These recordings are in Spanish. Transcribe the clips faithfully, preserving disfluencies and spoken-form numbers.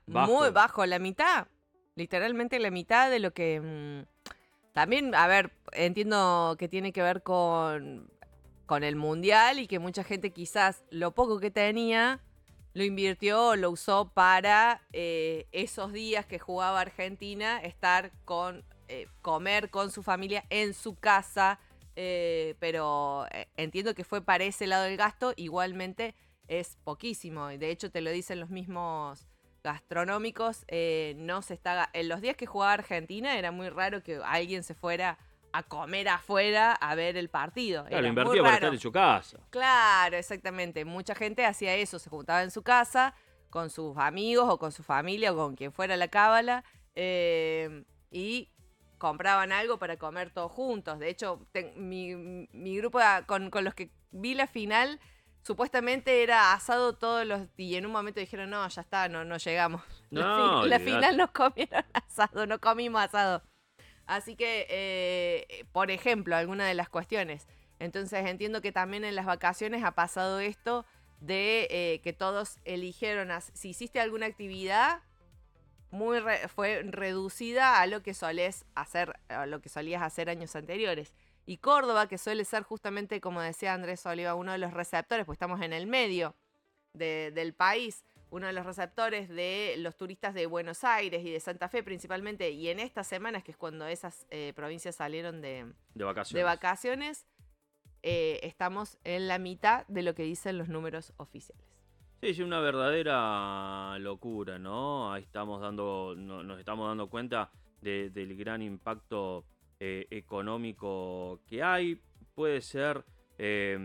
muy Bajo. bajo, la mitad. Literalmente la mitad de lo que... mm, también, a ver, entiendo que tiene que ver con, con el mundial y que mucha gente quizás lo poco que tenía lo invirtió o lo usó para eh, esos días que jugaba Argentina, estar con, eh, comer con su familia en su casa, eh, pero eh, entiendo que fue para ese lado del gasto, igualmente es poquísimo, y de hecho te lo dicen los mismos gastronómicos, eh, no se está, en los días que jugaba Argentina era muy raro que alguien se fuera a comer afuera a ver el partido, Claro, era muy invertía para estar raro. en su casa. Claro, exactamente. Mucha gente hacía eso, se juntaba en su casa con sus amigos o con su familia o con quien fuera la cábala eh, y compraban algo para comer todos juntos. De hecho, ten- mi, mi grupo a- con, con los que vi la final supuestamente era asado todos los y en un momento dijeron, no, ya está, no, no llegamos. La, fi- No, la final olvídate. nos comieron asado, no comimos asado. Así que, eh, por ejemplo, alguna de las cuestiones. Entonces entiendo que también en las vacaciones ha pasado esto de eh, que todos eligieron, as- si hiciste alguna actividad, muy re- fue reducida a lo que solés hacer, a lo que solías hacer años anteriores. Y Córdoba, que suele ser justamente, como decía Andrés Oliva, uno de los receptores, pues estamos en el medio de- del país, uno de los receptores de los turistas de Buenos Aires y de Santa Fe principalmente, y en estas semanas, que es cuando esas eh, provincias salieron de, De vacaciones. de vacaciones, eh, estamos en la mitad de lo que dicen los números oficiales. Sí, es una verdadera locura, ¿no? Ahí estamos dando, no- nos estamos dando cuenta de- del gran impacto eh, económico que hay. Puede ser eh,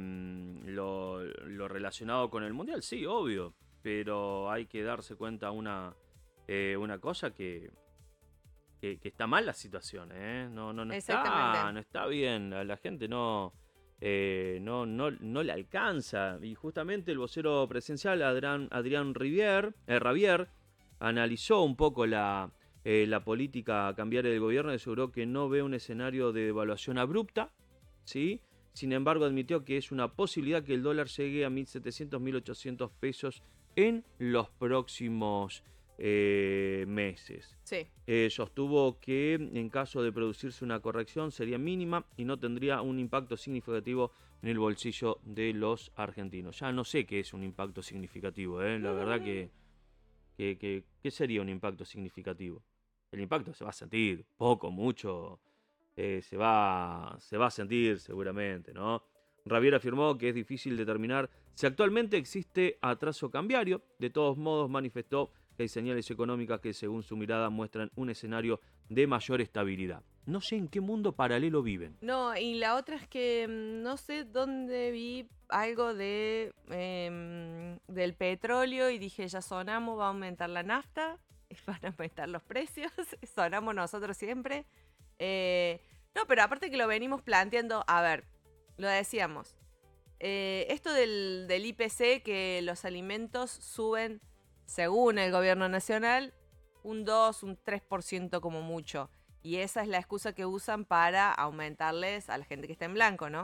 lo, lo relacionado con el mundial, sí, obvio, pero hay que darse cuenta una, eh, una cosa que, que, que está mal la situación, ¿eh? No, no, no está, Exactamente. no está bien, la, la gente no, eh, no, no, no le alcanza. Y justamente el vocero presidencial, Adrián, Adrián Rivier, eh, Ravier, analizó un poco la, eh, la política cambiaria del gobierno y aseguró que no ve un escenario de devaluación abrupta, ¿sí? Sin embargo, admitió que es una posibilidad que el dólar llegue a mil setecientos, mil ochocientos pesos en los próximos eh, meses. Sí. Eh, sostuvo que en caso de producirse una corrección sería mínima y no tendría un impacto significativo en el bolsillo de los argentinos. Ya no sé qué es un impacto significativo, ¿eh? La verdad que, que, que- ¿qué sería un impacto significativo? El impacto se va a sentir, poco, mucho, eh, se, va, se va a sentir seguramente, ¿no? Ravier afirmó que es difícil determinar si actualmente existe atraso cambiario. De todos modos, manifestó que hay señales económicas que, según su mirada, muestran un escenario de mayor estabilidad. No sé en qué mundo paralelo viven. No, y la otra es que mm, no sé dónde vi algo de em, del petróleo y dije, ya sonamos, va a aumentar la nafta, y van a aumentar los precios, sonamos nosotros siempre. Eh, no, pero aparte que lo venimos planteando, a ver, lo decíamos, eh, esto del, del I P C, que los alimentos suben, según el gobierno nacional, un dos, un tres por ciento como mucho. Y esa es la excusa que usan para aumentarles a la gente que está en blanco, ¿no?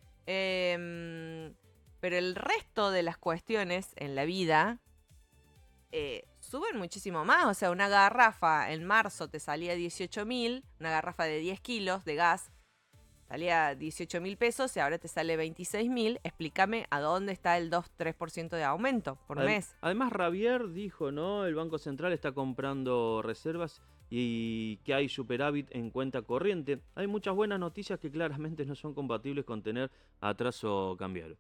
Em, pero el resto de las cuestiones en la vida eh, suben muchísimo más. O sea, una garrafa en marzo te salía dieciocho mil, una garrafa de diez kilos de gas salía dieciocho mil pesos y ahora te sale veintiséis mil. Explícame a dónde está el dos tres por ciento de aumento por Adem- mes. Además, Ravier dijo, ¿no? El Banco Central está comprando reservas y que hay superávit en cuenta corriente. Hay muchas buenas noticias que claramente no son compatibles con tener atraso cambiario.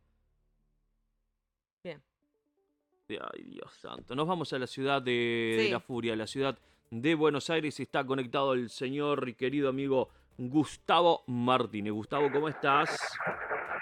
Bien. Ay, Dios santo. Nos vamos a la ciudad de, de la Sí. furia, la ciudad de Buenos Aires. Está conectado el señor y querido amigo Gustavo Martínez. Gustavo, ¿cómo estás?